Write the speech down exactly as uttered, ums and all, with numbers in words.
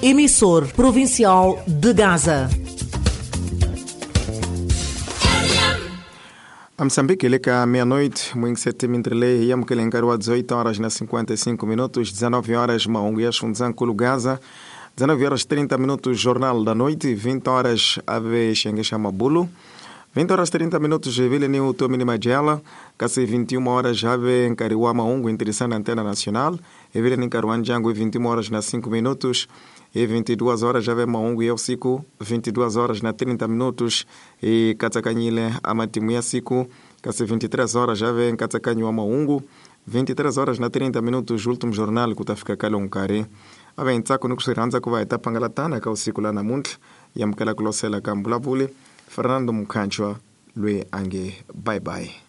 emissor provincial de Gaza. A Moçambique, ele que à meia-noite, muito setembro, e a Mkelencaru às dezoito horas na cinquenta e cinco minutos, dezenove horas, Maungu e Ashunzanculo Gaza, dezenove horas trinta minutos, Jornal da Noite, vinte horas, Ave Xenguexa Mabulo, vinte horas trinta minutos, Vile New Tomini Magela, casi vinte e uma horas, Ave Encariwa Maungu, interessante Antena Nacional, e Vile Nincaruan Django, vinte e uma horas na cinco minutos, e vinte e duas horas já vem Maungu e Elsico, vinte e duas horas na trinta minutos, e Katsakanyile Amatimu e Sico, casi vinte e três horas já vem Katsakanyu Maungu, vinte e três horas na trinta minutos, último jornal que está fica calon care. A bem, Tsako no Kusiranza que vai estar pangalatana, que é o Sico lá na Monte, e a Mkela Klosela Kambulavule, Fernando Mukanchwa, Lui Ange, bye bye.